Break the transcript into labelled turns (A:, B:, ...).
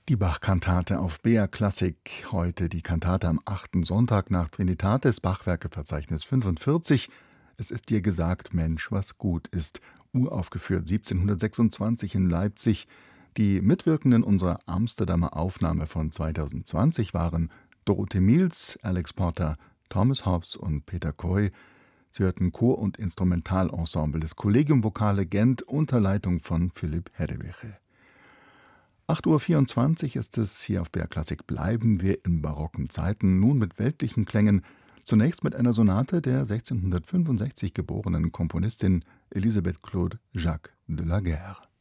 A: Die Bach-Kantate auf BR Klassik. Heute die Kantate am 8. Sonntag nach Trinitatis, Bachwerkeverzeichnis 45. Es ist dir gesagt, Mensch, was gut ist. Uraufgeführt 1726 in Leipzig. Die Mitwirkenden unserer Amsterdamer Aufnahme von 2020 waren Dorothee Miels, Alex Porter, Thomas Hobbs und Peter Coy. Sie hörten Chor- und Instrumentalensemble des Collegium Vocale Gent unter Leitung von Philipp Heddeweche. 8:24 Uhr ist es hier auf BR Klassik. Bleiben wir in barocken Zeiten, nun mit weltlichen Klängen. Zunächst mit einer Sonate der 1665 geborenen Komponistin Elisabeth Claude Jacques de la Guerre.